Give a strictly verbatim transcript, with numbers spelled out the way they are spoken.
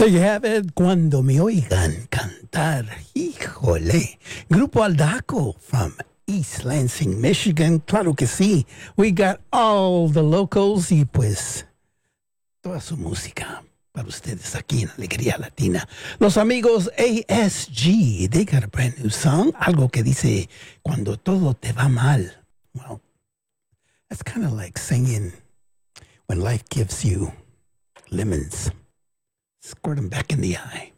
There you have it. Cuando me oigan cantar, híjole. Grupo Aldaco from East Lansing, Michigan. Claro que sí. We got all the locals y pues toda su música para ustedes aquí en Alegría Latina. Los amigos A S G, they got a brand new song. Algo que dice, cuando todo te va mal. Well, that's kind of like singing when life gives you lemons. Squirt them back in the eye.